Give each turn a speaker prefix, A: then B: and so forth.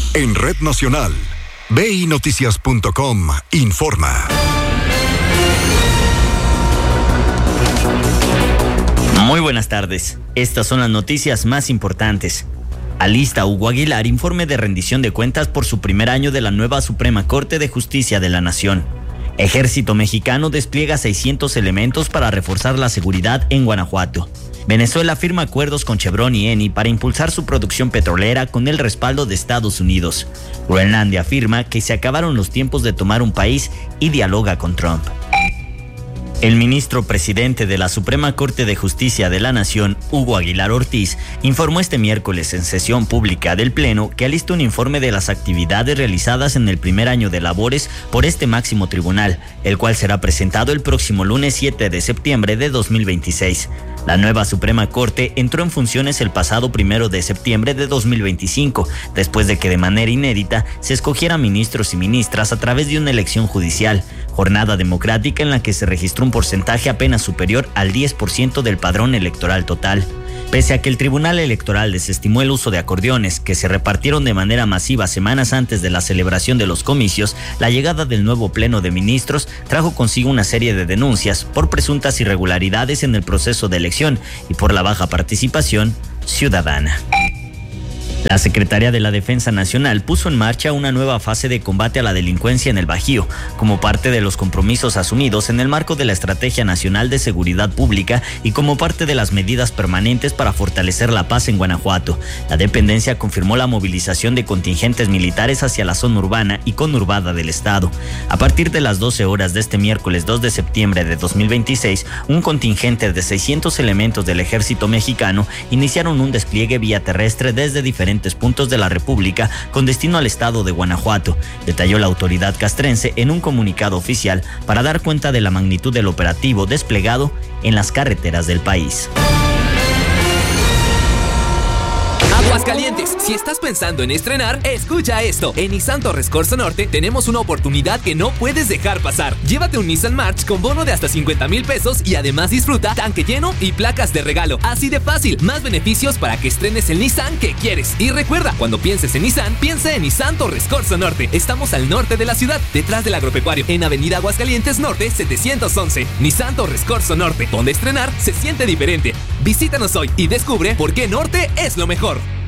A: En Red Nacional, BINoticias.com informa.
B: Muy buenas tardes. Estas son las noticias más importantes. Alista Hugo Aguilar informe de rendición de cuentas por su primer año de la nueva Suprema Corte de Justicia de la Nación. Ejército mexicano despliega 600 elementos para reforzar la seguridad en Guanajuato. Venezuela firma acuerdos con Chevron y Eni para impulsar su producción petrolera con el respaldo de Estados Unidos. Groenlandia afirma que se acabaron los tiempos de tomar un país y dialoga con Trump. El ministro presidente de la Suprema Corte de Justicia de la Nación, Hugo Aguilar Ortiz, informó este miércoles en sesión pública del Pleno que alista un informe de las actividades realizadas en el primer año de labores por este máximo tribunal, el cual será presentado el próximo lunes 7 de septiembre de 2026. La nueva Suprema Corte entró en funciones el pasado 1 de septiembre de 2025, después de que de manera inédita se escogieran ministros y ministras a través de una elección judicial, jornada democrática en la que se registró un porcentaje apenas superior al 10% del padrón electoral total. Pese a que el Tribunal Electoral desestimó el uso de acordeones que se repartieron de manera masiva semanas antes de la celebración de los comicios, la llegada del nuevo Pleno de Ministros trajo consigo una serie de denuncias por presuntas irregularidades en el proceso de elección y por la baja participación ciudadana. La Secretaría de la Defensa Nacional puso en marcha una nueva fase de combate a la delincuencia en el Bajío, como parte de los compromisos asumidos en el marco de la Estrategia Nacional de Seguridad Pública y como parte de las medidas permanentes para fortalecer la paz en Guanajuato. La dependencia confirmó la movilización de contingentes militares hacia la zona urbana y conurbada del estado. A partir de las 12 horas de este miércoles 2 de septiembre de 2026, un contingente de 600 elementos del Ejército Mexicano iniciaron un despliegue vía terrestre desde diferentes puntos de la República con destino al estado de Guanajuato, detalló la autoridad castrense en un comunicado oficial para dar cuenta de la magnitud del operativo desplegado en las carreteras del país.
C: Aguascalientes, si estás pensando en estrenar, escucha esto. En Nissan Torres Corzo Norte tenemos una oportunidad que no puedes dejar pasar. Llévate un Nissan March con bono de hasta 50,000 pesos y además disfruta tanque lleno y placas de regalo. Así de fácil, más beneficios para que estrenes el Nissan que quieres. Y recuerda, cuando pienses en Nissan, piensa en Nissan Torres Corzo Norte. Estamos al norte de la ciudad, detrás del agropecuario, en Avenida Aguascalientes Norte 711. Nissan Torres Corzo Norte, donde estrenar se siente diferente. Visítanos hoy y descubre por qué Norte es lo mejor.